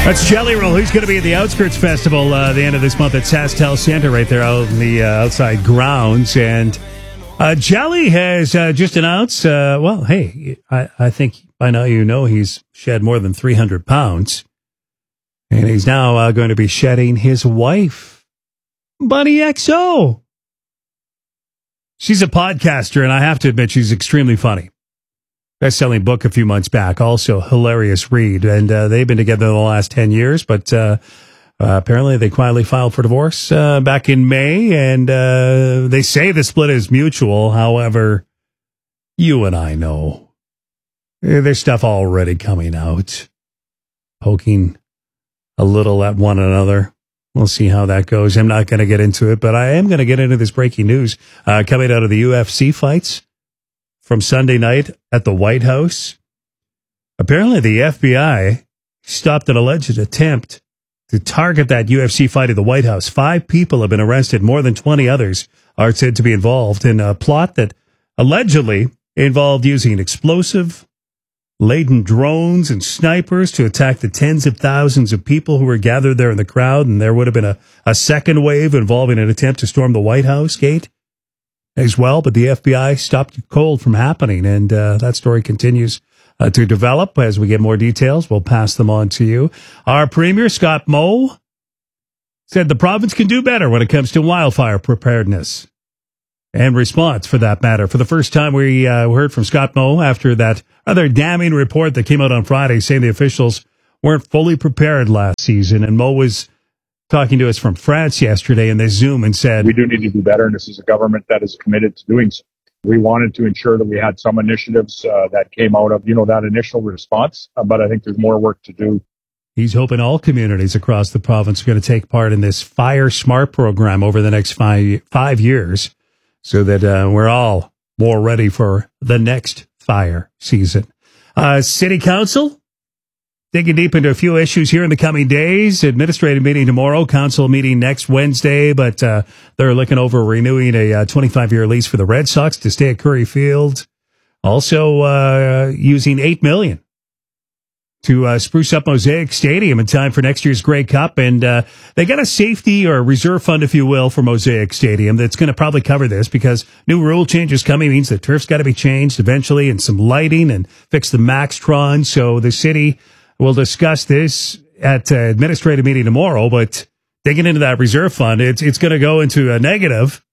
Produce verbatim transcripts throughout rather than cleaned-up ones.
That's Jelly Roll. He's going to be at the Outskirts Festival uh, the end of this month at SaskTel Center right there out in the uh, outside grounds. And uh, Jelly has uh, just announced, uh, well, hey, I, I think by now you know he's shed more than three hundred pounds. And he's now uh, going to be shedding his wife, Bunny X O. She's a podcaster, and I have to admit she's extremely funny. Best-selling book a few months back, also hilarious read, and uh, they've been together the last ten years, but uh, uh, apparently they quietly filed for divorce uh, back in May, and uh, they say the split is mutual. However, you and I know there's stuff already coming out, poking a little at one another. We'll see how that goes. I'm not going to get into it, but I am going to get into this breaking news uh, coming out of the U F C fights from Sunday night at the White House. Apparently, the F B I stopped an alleged attempt to target that U F C fight at the White House. Five people have been arrested. More than twenty others are said to be involved in a plot that allegedly involved using explosive-laden drones and snipers to attack the tens of thousands of people who were gathered there in the crowd. And there would have been a, a second wave involving an attempt to storm the White House gate as well, but the F B I stopped it cold from happening, and uh, that story continues uh, to develop. As we get more details, we'll pass them on to you. Our Premier, Scott Moe, said the province can do better when it comes to wildfire preparedness and response, for that matter. For the first time, we uh, heard from Scott Moe after that rather damning report that came out on Friday saying the officials weren't fully prepared last season, and Moe was talking to us from France yesterday in this Zoom and said, we do need to do better, and this is a government that is committed to doing so. We wanted to ensure that we had some initiatives uh, that came out of, you know, that initial response, uh, but I think there's more work to do. He's hoping all communities across the province are going to take part in this Fire Smart program over the next five, five years so that uh, we're all more ready for the next fire season. Uh, City Council digging deep into a few issues here in the coming days. Administrative meeting tomorrow, council meeting next Wednesday, but uh, they're looking over renewing a uh, twenty-five-year lease for the Red Sox to stay at Curry Field. Also uh, using eight million dollars to uh, spruce up Mosaic Stadium in time for next year's Grey Cup. And uh, they got a safety or reserve fund, if you will, for Mosaic Stadium that's going to probably cover this, because new rule changes coming means the turf's got to be changed eventually, and some lighting, and fix the Maxtron. So the city we'll discuss this at uh, administrative meeting tomorrow, but digging into that reserve fund, it's it's going to go into a negative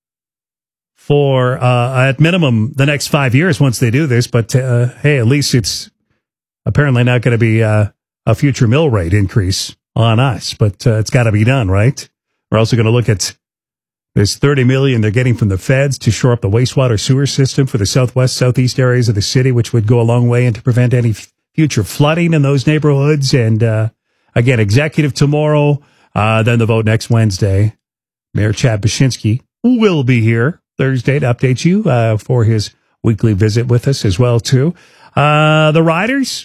for, uh, at minimum, the next five years once they do this. But, uh, hey, at least it's apparently not going to be uh, a future mill rate increase on us. But uh, it's got to be done, right? We're also going to look at this thirty million dollars they're getting from the feds to shore up the wastewater sewer system for the southwest, southeast areas of the city, which would go a long way and to prevent any future flooding in those neighborhoods. And uh, again, executive tomorrow, uh, then the vote next Wednesday. Mayor Chad Baczynski will be here Thursday to update you uh, for his weekly visit with us as well, too. Uh, the Riders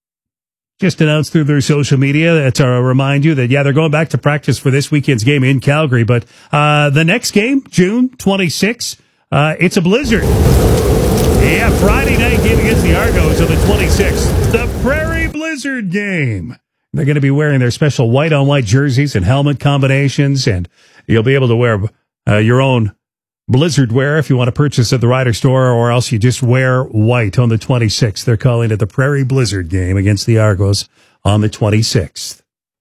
just announced through their social media to remind you that, yeah, they're going back to practice for this weekend's game in Calgary. But uh, the next game, June twenty-sixth, uh, it's a blizzard. Yeah, Friday night game against the Argos on the twenty-sixth. The Prairie Blizzard game. They're going to be wearing their special white-on-white jerseys and helmet combinations, and you'll be able to wear uh, your own blizzard wear if you want to purchase at the Rider store, or else you just wear white on the twenty-sixth. They're calling it the Prairie Blizzard game against the Argos on the twenty-sixth.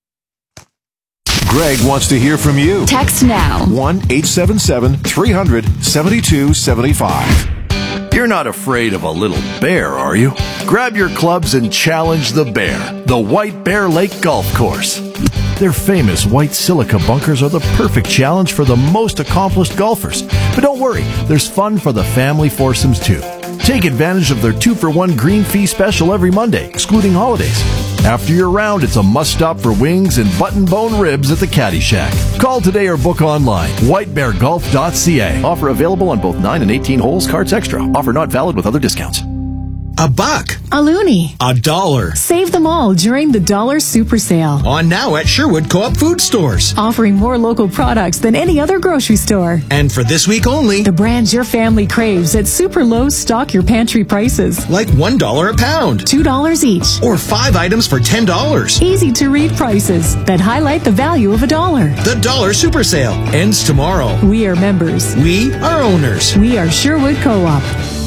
Greg wants to hear from you. Text now. one eight seven seven, three hundred, seventy-two seventy-five. You're not afraid of a little bear, are you? Grab your clubs and challenge the bear, the White Bear Lake Golf Course. Their famous white silica bunkers are the perfect challenge for the most accomplished golfers. But don't worry, there's fun for the family foursomes too. Take advantage of their two for one green fee special every Monday, excluding holidays. After your round, it's a must-stop for wings and button-bone ribs at the Caddy Shack. Call today or book online. white bear golf dot c a. Offer available on both nine and eighteen holes, carts extra. Offer not valid with other discounts. A buck. A loonie. A dollar. Save them all during the Dollar Super Sale. On now at Sherwood Co-op Food Stores. Offering more local products than any other grocery store. And for this week only, the brands your family craves at super low stock your pantry prices. Like one dollar a pound. two dollars each. Or five items for ten dollars. Easy to read prices that highlight the value of a dollar. The Dollar Super Sale ends tomorrow. We are members. We are owners. We are Sherwood Co-op.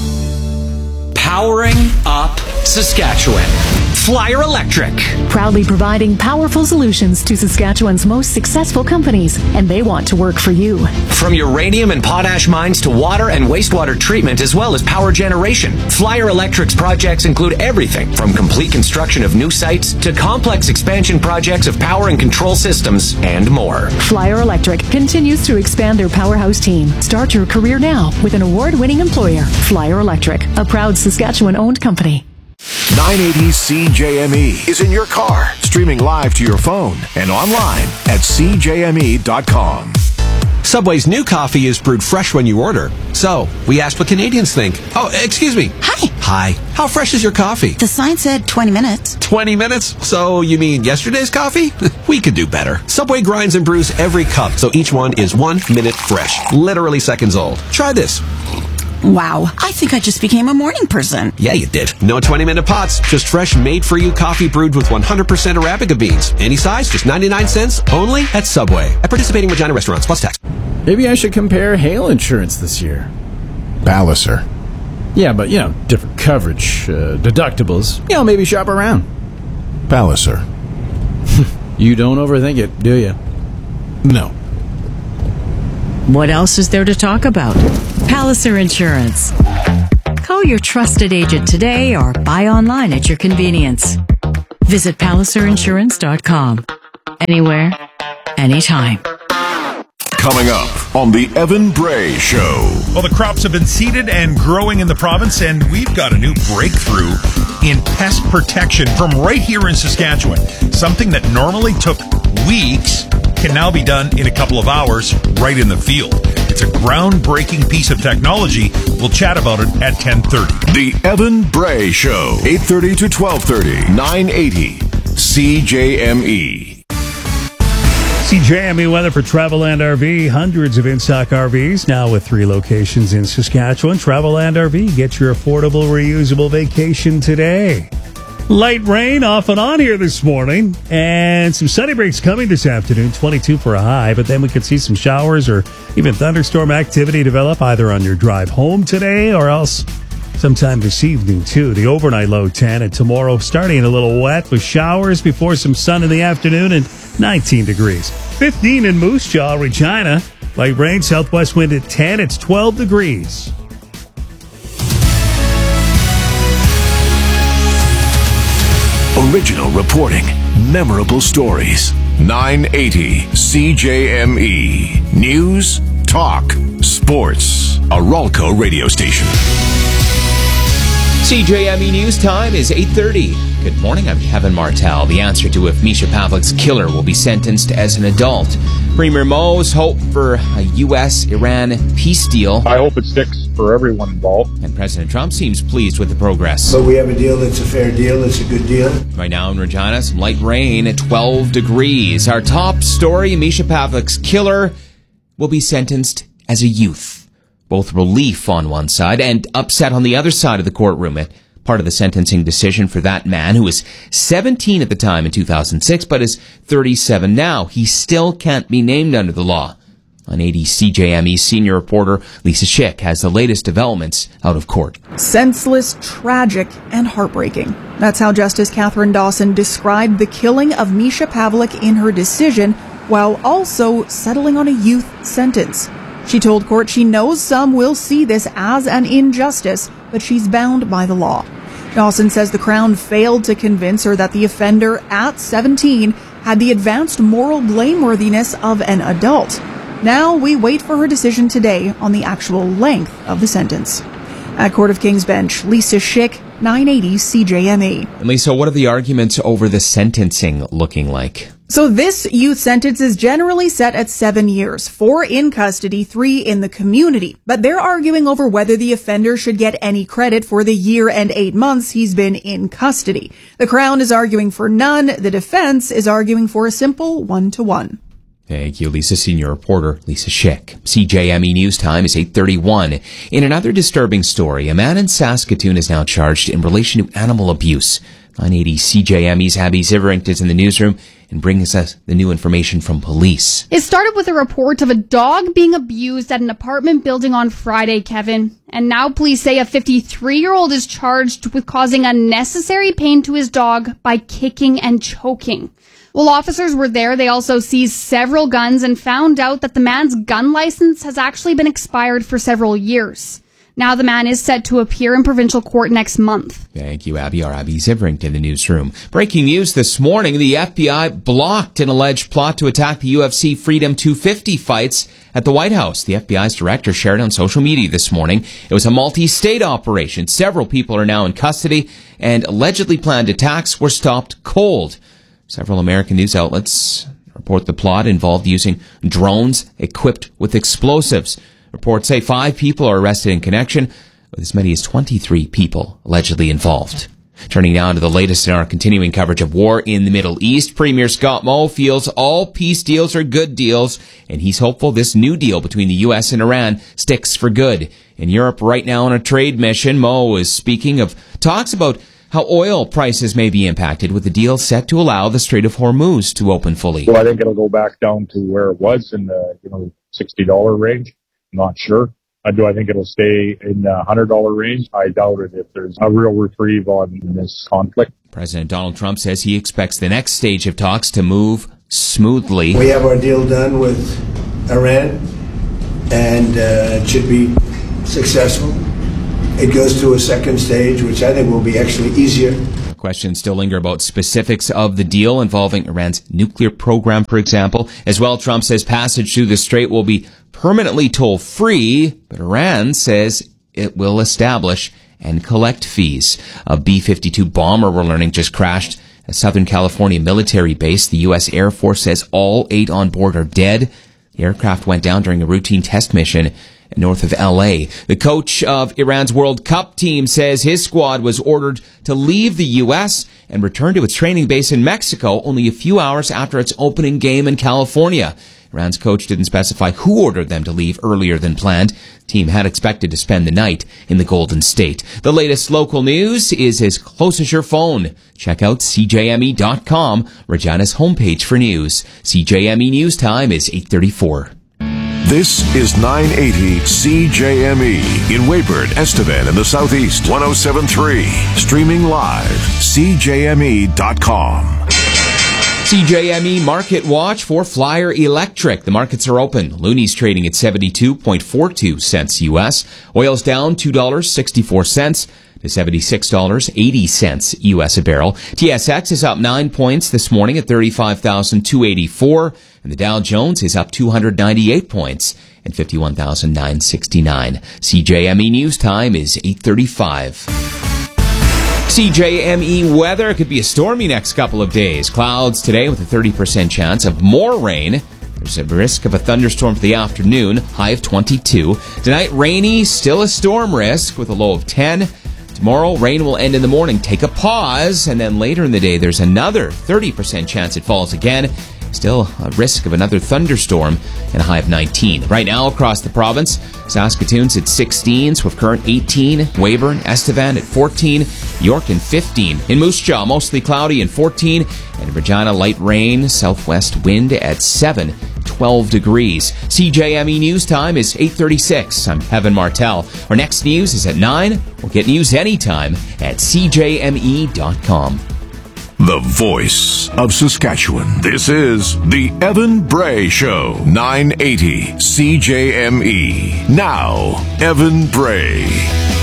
Powering up Saskatchewan. Flyer Electric. Proudly providing powerful solutions to Saskatchewan's most successful companies, and they want to work for you. From uranium and potash mines to water and wastewater treatment, as well as power generation, Flyer Electric's projects include everything from complete construction of new sites to complex expansion projects of power and control systems and more. Flyer Electric continues to expand their powerhouse team. Start your career now with an award-winning employer. Flyer Electric, a proud Saskatchewan-owned company. nine eighty C J M E is in your car, streaming live to your phone and online at c j m e dot com. Subway's new coffee is brewed fresh when you order. So, we asked what Canadians think. Oh, excuse me. Hi. Hi. How fresh is your coffee? The sign said twenty minutes. twenty minutes? So, you mean yesterday's coffee? We could do better. Subway grinds and brews every cup, so each one is one minute fresh. Literally seconds old. Try this. Wow, I think I just became a morning person. Yeah, you did. No twenty-minute pots, just fresh, made-for-you coffee brewed with one hundred percent Arabica beans. Any size, just ninety-nine cents, only at Subway. At participating Regina restaurants, plus tax. Maybe I should compare hail insurance this year. Palliser. Yeah, but, you know, different coverage, uh, deductibles. You know, maybe shop around. Palliser. You don't overthink it, do you? No. What else is there to talk about? Palliser Insurance. Call your trusted agent today or buy online at your convenience. Visit palliser insurance dot com. Anywhere, anytime. Coming up on the Evan Bray Show. Well, the crops have been seeded and growing in the province, and we've got a new breakthrough in pest protection from right here in Saskatchewan. Something that normally took weeks can now be done in a couple of hours right in the field. It's a groundbreaking piece of technology. We'll chat about it at ten thirty. The Evan Bray Show, eight thirty to twelve thirty, nine eighty C J M E. C J M E weather for Travelland R V. Hundreds of in-stock R Vs now with three locations in Saskatchewan. Travelland R V, get your affordable, reusable vacation today. Light rain off and on here this morning, and some sunny breaks coming this afternoon, twenty-two for a high, but then we could see some showers or even thunderstorm activity develop either on your drive home today or else sometime this evening, too. The overnight low ten, and tomorrow starting a little wet with showers before some sun in the afternoon and nineteen degrees. fifteen in Moose Jaw, Regina. Light rain, southwest wind at ten. It's twelve degrees. Original reporting, memorable stories. nine eighty C J M E. News, talk, sports. A Ralco radio station. C J M E News time is eight thirty. Good morning, I'm Kevin Martell. The answer to if Misha Pavlik's killer will be sentenced as an adult. Premier Mo's hope for a U S Iran peace deal. I hope it sticks for everyone involved. And President Trump seems pleased with the progress. So we have a deal that's a fair deal, it's a good deal. Right now in Regina, some light rain at twelve degrees. Our top story, Misha Pavlik's killer will be sentenced as a youth. Both relief on one side and upset on the other side of the courtroom at part of the sentencing decision for that man who was seventeen at the time in two thousand six, but is thirty-seven now. He still can't be named under the law. On eighty C J M E senior reporter Lisa Schick has the latest developments out of court. Senseless, tragic, and heartbreaking. That's how Justice Catherine Dawson described the killing of Misha Pavlik in her decision, while also settling on a youth sentence. She told court she knows some will see this as an injustice, but she's bound by the law. Dawson says the Crown failed to convince her that the offender at seventeen had the advanced moral blameworthiness of an adult. Now we wait for her decision today on the actual length of the sentence. At Court of King's Bench, Lisa Schick, nine eighty C J M E. And Lisa, what are the arguments over the sentencing looking like? So this youth sentence is generally set at seven years, four in custody, three in the community. But they're arguing over whether the offender should get any credit for the year and eight months he's been in custody. The Crown is arguing for none. The defense is arguing for a simple one-to-one. Thank you, Lisa. Senior reporter Lisa Schick. C J M E News Time is eight thirty-one. In another disturbing story, a man in Saskatoon is now charged in relation to animal abuse. nine eighty C J M E's Abby Ziverink is in the newsroom and brings us the new information from police. It started with a report of a dog being abused at an apartment building on Friday, Kevin. And now police say a fifty-three-year-old is charged with causing unnecessary pain to his dog by kicking and choking. While officers were there, they also seized several guns and found out that the man's gun license has actually been expired for several years. Now the man is set to appear in provincial court next month. Thank you, Abby. Our Abby Ziverink in the newsroom. Breaking news this morning, the F B I blocked an alleged plot to attack the U F C Freedom two fifty fights at the White House. The F B I's director shared on social media this morning. It was a multi-state operation. Several people are now in custody, and allegedly planned attacks were stopped cold. Several American news outlets report the plot involved using drones equipped with explosives. Reports say five people are arrested in connection, with as many as twenty-three people allegedly involved. Turning now to the latest in our continuing coverage of war in the Middle East, Premier Scott Moe feels all peace deals are good deals, and he's hopeful this new deal between the U S and Iran sticks for good. In Europe right now on a trade mission, Moe is speaking of talks about how oil prices may be impacted, with the deal set to allow the Strait of Hormuz to open fully. Well, I think it'll go back down to where it was in the you know sixty dollars range. I'm not sure. Uh, do I think it'll stay in the one hundred dollars range? I doubt it if there's a real reprieve on this conflict. President Donald Trump says he expects the next stage of talks to move smoothly. We have our deal done with Iran, and uh, it should be successful. It goes to a second stage, which I think will be actually easier. Questions still linger about specifics of the deal involving Iran's nuclear program, for example. As well, Trump says passage through the strait will be permanently toll-free, but Iran says it will establish and collect fees. A B fifty-two bomber, we're learning, just crashed at a Southern California military base. The U S Air Force says all eight on board are dead. The aircraft went down during a routine test mission north of L A. The coach of Iran's World Cup team says his squad was ordered to leave the U S and return to its training base in Mexico only a few hours after its opening game in California. Iran's coach didn't specify who ordered them to leave earlier than planned. The team had expected to spend the night in the Golden State. The latest local news is as close as your phone. Check out C J M E dot com, Regina's homepage for news. C J M E News Time is eight thirty-four. This is nine eighty C J M E in Weyburn, Estevan in the Southeast, one oh seven point three. Streaming live, C J M E dot com. C J M E Market Watch for Flyer Electric. The markets are open. Looney's trading at seventy-two point four two cents U S. Oil's down two dollars and sixty-four cents to seventy-six dollars and eighty cents U S a barrel. T S X is up nine points this morning at thirty-five thousand two hundred eighty-four. And the Dow Jones is up two hundred ninety-eight points at fifty-one thousand nine hundred sixty-nine. C J M E News Time is eight thirty-five. C J M E weather could be a stormy next couple of days. Clouds today with a thirty percent chance of more rain. There's a risk of a thunderstorm for the afternoon, high of twenty-two. Tonight, rainy, still a storm risk with a low of ten. Tomorrow, rain will end in the morning, take a pause, and then later in the day, there's another thirty percent chance it falls again. Still a risk of another thunderstorm and a high of nineteen. Right now across the province, Saskatoon's at sixteen, Swift Current eighteen, Weyburn, Estevan at fourteen, York and fifteen. In Moose Jaw, mostly cloudy and fourteen, and Regina, light rain, southwest wind at seven, twelve degrees. C J M E News Time is eight thirty-six. I'm Evan Martell. Our next news is at nine. We'll get news anytime at C J M E dot com. The voice of Saskatchewan. This is the Evan Bray Show. nine eighty C J M E. Now, Evan Bray.